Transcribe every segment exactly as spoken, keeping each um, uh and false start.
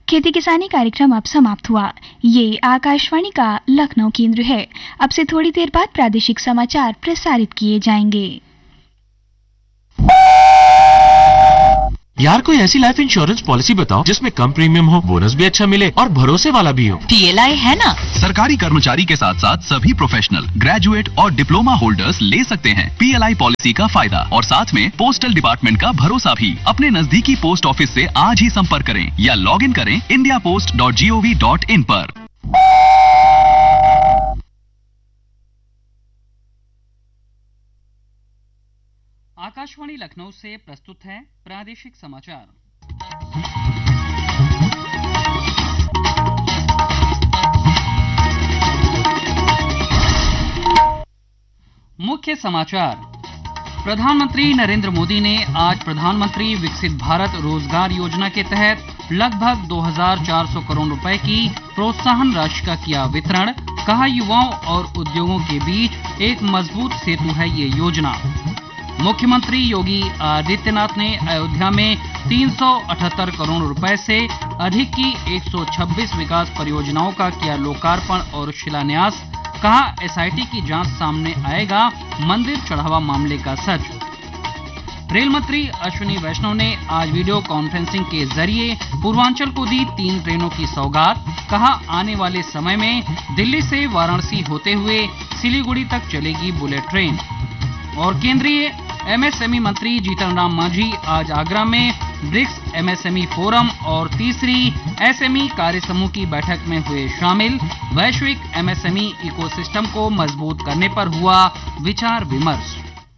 खेती किसानी कार्यक्रम अब समाप्त हुआ। ये आकाशवाणी का लखनऊ केंद्र है। अब से थोड़ी देर बाद प्रादेशिक समाचार प्रसारित किए जाएंगे। यार कोई ऐसी लाइफ इंश्योरेंस पॉलिसी बताओ जिसमें कम प्रीमियम हो, बोनस भी अच्छा मिले और भरोसे वाला भी हो। पीएलआई है ना। सरकारी कर्मचारी के साथ साथ सभी प्रोफेशनल, ग्रेजुएट और डिप्लोमा होल्डर्स ले सकते हैं पीएलआई पॉलिसी का फायदा और साथ में पोस्टल डिपार्टमेंट का भरोसा भी। अपने नजदीकी पोस्ट ऑफिस से आज ही संपर्क करें या लॉग इन करें India post dot G O V dot in पर। आकाशवाणी लखनऊ से प्रस्तुत है प्रादेशिक समाचार। मुख्य समाचार। प्रधानमंत्री नरेंद्र मोदी ने आज प्रधानमंत्री विकसित भारत रोजगार योजना के तहत लगभग दो हज़ार चार सौ करोड़ रुपए की प्रोत्साहन राशि का किया वितरण। कहा, युवाओं और उद्योगों के बीच एक मजबूत सेतु है ये योजना। मुख्यमंत्री योगी आदित्यनाथ ने अयोध्या में तीन सौ अठहत्तर करोड़ रुपए से अधिक की एक सौ छब्बीस विकास परियोजनाओं का किया लोकार्पण और शिलान्यास। कहा, एसआईटी की जांच सामने आएगा मंदिर चढ़ावा मामले का सच। रेल मंत्री अश्विनी वैष्णव ने आज वीडियो कॉन्फ्रेंसिंग के जरिए पूर्वांचल को दी तीन ट्रेनों की सौगात। कहा, आने वाले समय में दिल्ली से वाराणसी होते हुए सिलीगुड़ी तक चलेगी बुलेट ट्रेन। और केंद्रीय एमएसएमई मंत्री जीतन राम मांझी आज आगरा में ब्रिक्स एमएसएमई फोरम और तीसरी एसएमई कार्य समूह की बैठक में हुए शामिल। वैश्विक एमएसएमई इकोसिस्टम को मजबूत करने पर हुआ विचार विमर्श।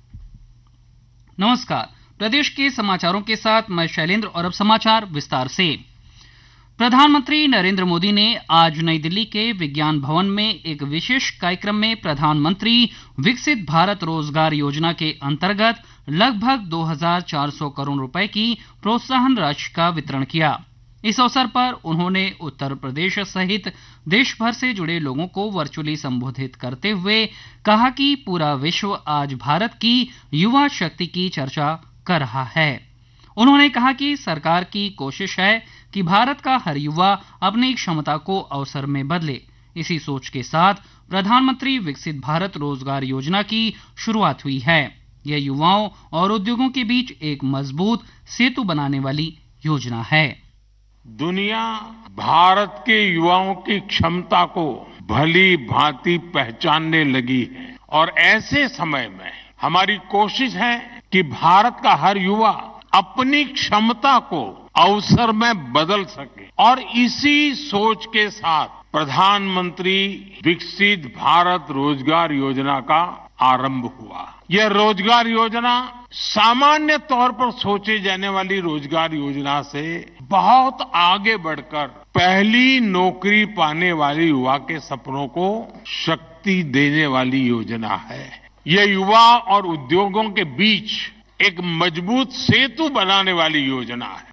नमस्कार, प्रदेश के समाचारों के साथ मैं शैलेंद्र और अब समाचार विस्तार से। प्रधानमंत्री नरेंद्र मोदी ने आज नई दिल्ली के विज्ञान भवन में एक विशेष कार्यक्रम में प्रधानमंत्री विकसित भारत रोजगार योजना के अंतर्गत लगभग दो हज़ार चार सौ करोड़ रुपए की प्रोत्साहन राशि का वितरण किया। इस अवसर पर उन्होंने उत्तर प्रदेश सहित देश भर से जुड़े लोगों को वर्चुअली संबोधित करते हुए कहा कि पूरा विश्व आज भारत की युवा शक्ति की चर्चा कर रहा है। उन्होंने कहा कि सरकार की कोशिश है कि भारत का हर युवा अपनी क्षमता को अवसर में बदले। इसी सोच के साथ प्रधानमंत्री विकसित भारत रोजगार योजना की शुरुआत हुई है। यह युवाओं और उद्योगों के बीच एक मजबूत सेतु बनाने वाली योजना है। दुनिया भारत के युवाओं की क्षमता को भली भांति पहचानने लगी है और ऐसे समय में हमारी कोशिश है कि भारत का हर युवा अपनी क्षमता को अवसर में बदल सके और इसी सोच के साथ प्रधानमंत्री विकसित भारत रोजगार योजना का आरंभ हुआ। यह रोजगार योजना सामान्य तौर पर सोचे जाने वाली रोजगार योजना से बहुत आगे बढ़कर पहली नौकरी पाने वाले युवा के सपनों को शक्ति देने वाली योजना है। यह युवा और उद्योगों के बीच एक मजबूत सेतु बनाने वाली योजना है।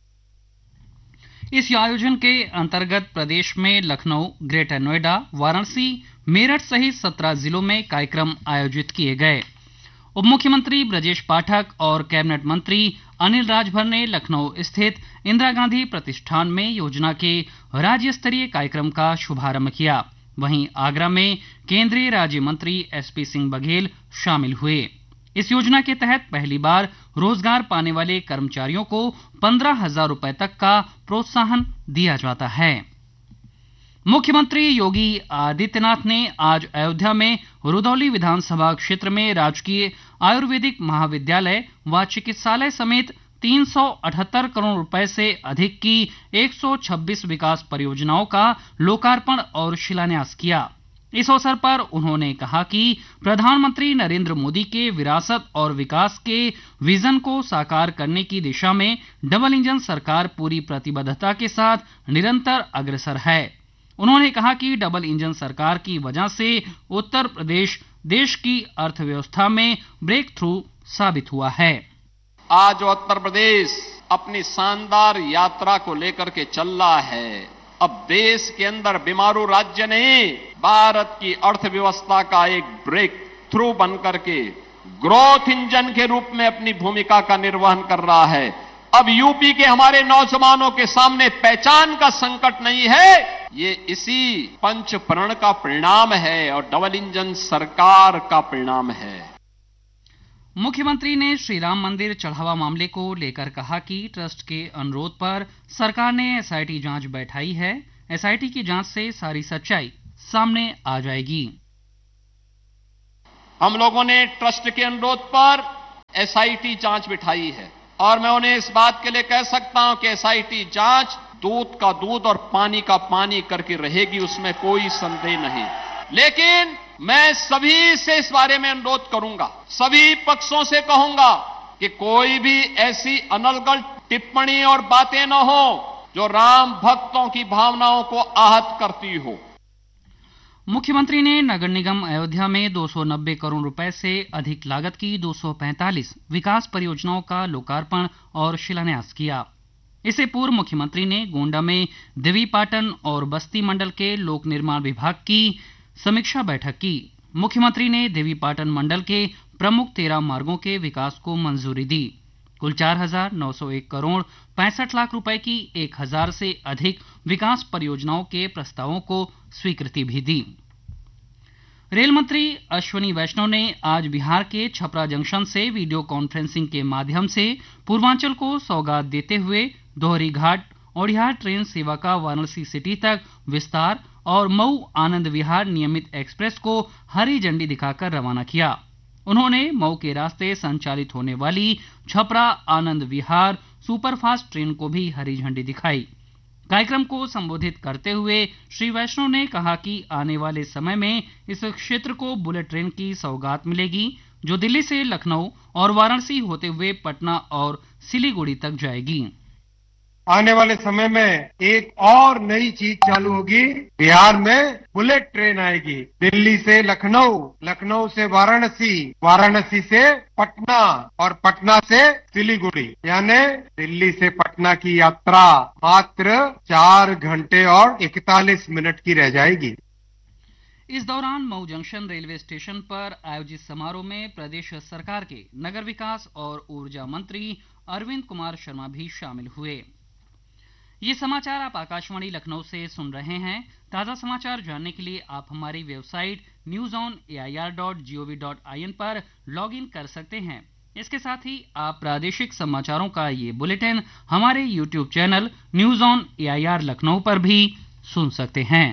इस आयोजन के अंतर्गत प्रदेश में लखनऊ, ग्रेटर नोएडा, वाराणसी, मेरठ सहित सत्रह जिलों में कार्यक्रम आयोजित किए गए। उप मुख्यमंत्री ब्रजेश पाठक और कैबिनेट मंत्री अनिल राजभर ने लखनऊ स्थित इंदिरा गांधी प्रतिष्ठान में योजना के राज्य स्तरीय कार्यक्रम का शुभारंभ किया। वहीं आगरा में केंद्रीय राज्य मंत्री एसपी सिंह बघेल शामिल हुए। इस योजना के तहत पहली बार रोजगार पाने वाले कर्मचारियों को पंद्रह हजार रुपए तक का प्रोत्साहन दिया जाता है। मुख्यमंत्री योगी आदित्यनाथ ने आज अयोध्या में रुदौली विधानसभा क्षेत्र में राजकीय आयुर्वेदिक महाविद्यालय व चिकित्सालय समेत तीन सौ अठहत्तर करोड़ रुपए से अधिक की एक सौ छब्बीस विकास परियोजनाओं का लोकार्पण और शिलान्यास किया। इस अवसर पर उन्होंने कहा कि प्रधानमंत्री नरेंद्र मोदी के विरासत और विकास के विजन को साकार करने की दिशा में डबल इंजन सरकार पूरी प्रतिबद्धता के साथ निरंतर अग्रसर है। उन्होंने कहा कि डबल इंजन सरकार की वजह से उत्तर प्रदेश देश की अर्थव्यवस्था में ब्रेक थ्रू साबित हुआ है। आज उत्तर प्रदेश अपनी शानदार यात्रा को लेकर के चल रहा है। अब देश के अंदर बीमारू राज्य नहीं, भारत की अर्थव्यवस्था का एक ब्रेक थ्रू बनकर के ग्रोथ इंजन के रूप में अपनी भूमिका का निर्वहन कर रहा है। अब यूपी के हमारे नौजवानों के सामने पहचान का संकट नहीं है, ये इसी पंच प्रण का परिणाम है और डबल इंजन सरकार का परिणाम है। मुख्यमंत्री ने श्री राम मंदिर चढ़ावा मामले को लेकर कहा कि ट्रस्ट के अनुरोध पर सरकार ने एसआईटी जांच बैठाई है। एसआईटी की जांच से सारी सच्चाई सामने आ जाएगी। हम लोगों ने ट्रस्ट के अनुरोध पर एसआईटी जांच बिठाई है और मैं उन्हें इस बात के लिए कह सकता हूं कि एसआईटी जांच दूध का दूध और पानी का पानी करके रहेगी, उसमें कोई संदेह नहीं। लेकिन मैं सभी से इस बारे में अनुरोध करूंगा, सभी पक्षों से कहूंगा कि कोई भी ऐसी अनर्गल टिप्पणी और बातें न हो जो राम भक्तों की भावनाओं को आहत करती हो। मुख्यमंत्री ने नगर निगम अयोध्या में दो सौ नब्बे करोड़ रुपए से अधिक लागत की दो सौ पैंतालीस विकास परियोजनाओं का लोकार्पण और शिलान्यास किया। इससे पूर्व मुख्यमंत्री ने गोंडा में देवीपाटन और बस्ती मंडल के लोक निर्माण विभाग की समीक्षा बैठक की। मुख्यमंत्री ने देवीपाटन मंडल के प्रमुख तेरह मार्गों के विकास को मंजूरी दी। कुल चार हजार नौ सौ एक करोड़ पैंसठ लाख रुपए की एक हजार से अधिक विकास परियोजनाओं के प्रस्तावों को स्वीकृति भी दी। रेल मंत्री अश्विनी वैष्णव ने आज बिहार के छपरा जंक्शन से वीडियो कॉन्फ्रेंसिंग के माध्यम से पूर्वांचल को सौगात देते हुए दोहरी घाट ओडिया ट्रेन सेवा का वाराणसी सिटी तक विस्तार और मऊ आनंद विहार नियमित एक्सप्रेस को हरी झंडी दिखाकर रवाना किया। उन्होंने मऊ के रास्ते संचालित होने वाली छपरा आनंद विहार सुपरफास्ट ट्रेन को भी हरी झंडी दिखाई। कार्यक्रम को संबोधित करते हुए श्री वैष्णव ने कहा कि आने वाले समय में इस क्षेत्र को बुलेट ट्रेन की सौगात मिलेगी, जो दिल्ली से लखनऊ और वाराणसी होते हुए पटना और सिलीगुड़ी तक जाएगी। आने वाले समय में एक और नई चीज चालू होगी, बिहार में बुलेट ट्रेन आएगी। दिल्ली से लखनऊ, लखनऊ से वाराणसी, वाराणसी से पटना और पटना से सिलीगुड़ी, यानी दिल्ली से पटना की यात्रा मात्र चार घंटे और इकतालीस मिनट की रह जाएगी। इस दौरान मऊ जंक्शन रेलवे स्टेशन पर आयोजित समारोह में प्रदेश सरकार के नगर विकास और ऊर्जा मंत्री अरविंद कुमार शर्मा भी शामिल हुए। ये समाचार आप आकाशवाणी लखनऊ से सुन रहे हैं। ताजा समाचार जानने के लिए आप हमारी website news on A I R dot G O V dot I N पर लॉग इन कर सकते हैं। इसके साथ ही आप प्रादेशिक समाचारों का ये बुलेटिन हमारे YouTube channel news on A I R Lucknow पर भी सुन सकते हैं।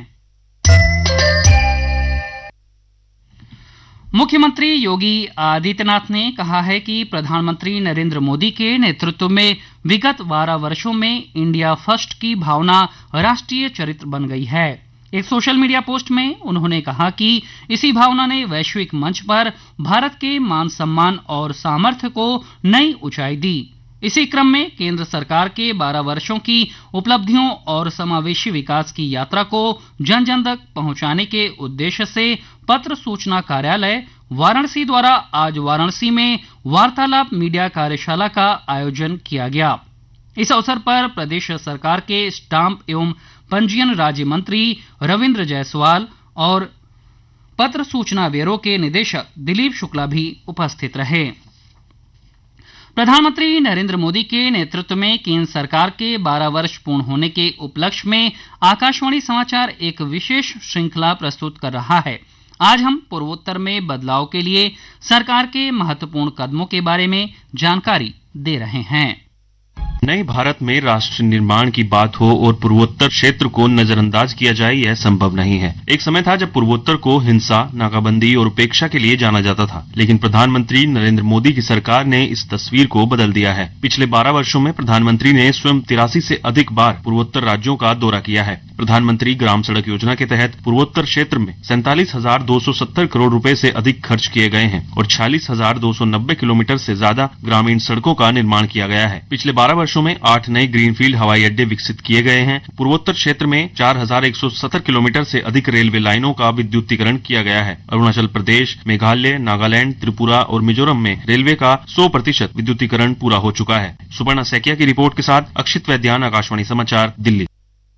मुख्यमंत्री योगी आदित्यनाथ ने कहा है कि प्रधानमंत्री नरेंद्र मोदी के नेतृत्व में विगत बारह वर्षों में इंडिया फर्स्ट की भावना राष्ट्रीय चरित्र बन गई है। एक सोशल मीडिया पोस्ट में उन्होंने कहा कि इसी भावना ने वैश्विक मंच पर भारत के मान सम्मान और सामर्थ्य को नई ऊंचाई दी। इसी क्रम में केंद्र सरकार के बारह वर्षों की उपलब्धियों और समावेशी विकास की यात्रा को जन जन तक पहुंचाने के उद्देश्य से पत्र सूचना कार्यालय वाराणसी द्वारा आज वाराणसी में वार्तालाप मीडिया कार्यशाला का आयोजन किया गया। इस अवसर पर प्रदेश सरकार के स्टाम्प एवं पंजीयन राज्य मंत्री रविंद्र जायसवाल और पत्र सूचना ब्यूरो के निदेशक दिलीप शुक्ला भी उपस्थित रहे। प्रधानमंत्री नरेंद्र मोदी के नेतृत्व में केंद्र सरकार के बारह वर्ष पूर्ण होने के उपलक्ष्य में आकाशवाणी समाचार एक विशेष श्रृंखला प्रस्तुत कर रहा है। आज हम पूर्वोत्तर में बदलाव के लिए सरकार के महत्वपूर्ण कदमों के बारे में जानकारी दे रहे हैं। नए भारत में राष्ट्र निर्माण की बात हो और पूर्वोत्तर क्षेत्र को नजरअंदाज किया जाए, यह संभव नहीं है। एक समय था जब पूर्वोत्तर को हिंसा, नाकाबंदी और उपेक्षा के लिए जाना जाता था, लेकिन प्रधानमंत्री नरेंद्र मोदी की सरकार ने इस तस्वीर को बदल दिया है। पिछले बारह वर्षों में प्रधानमंत्री ने स्वयं तिरासी से अधिक बार पूर्वोत्तर राज्यों का दौरा किया है। प्रधानमंत्री ग्राम सड़क योजना के तहत पूर्वोत्तर क्षेत्र में सैंतालीस हजार दो सौ सत्तर करोड़ रुपए से अधिक खर्च किए गए हैं और छियालीस हजार दो सौ नब्बे किलोमीटर से ज्यादा ग्रामीण सड़कों का निर्माण किया गया है। पिछले बारह वर्षों में आठ नए ग्रीनफील्ड हवाई अड्डे विकसित किए गए हैं। पूर्वोत्तर क्षेत्र में चार हजार एक सौ सत्तर किलोमीटर से अधिक रेलवे लाइनों का विद्युतीकरण किया गया है। अरुणाचल प्रदेश, मेघालय, नागालैंड, त्रिपुरा और मिजोरम में रेलवे का सौ प्रतिशत विद्युतीकरण पूरा हो चुका है। सुपर्णा सैकिया की रिपोर्ट के साथ अक्षित वैद्यान, आकाशवाणी समाचार, दिल्ली।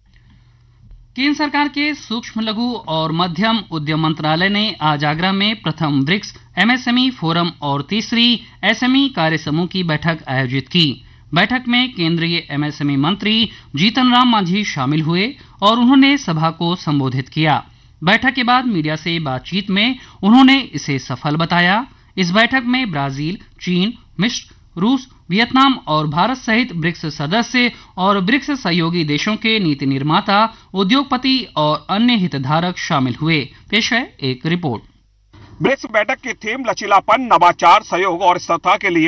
केंद्र सरकार के सूक्ष्म लघु और मध्यम उद्यम मंत्रालय ने आज आगरा में प्रथम ब्रिक्स एमएसएमई फोरम और तीसरी एसएमई कार्य समूह की बैठक आयोजित की। बैठक में केंद्रीय एमएसएमई मंत्री जीतन राम मांझी शामिल हुए और उन्होंने सभा को संबोधित किया। बैठक के बाद मीडिया से बातचीत में उन्होंने इसे सफल बताया। इस बैठक में ब्राजील, चीन, मिस्र, रूस, वियतनाम और भारत सहित ब्रिक्स सदस्य और ब्रिक्स सहयोगी देशों के नीति निर्माता, उद्योगपति और अन्य हितधारक शामिल हुए। पेश है एक रिपोर्ट। ब्रिक्स बैठक की थीम लचीलापन, नवाचार, सहयोग और स्थिरता के लिए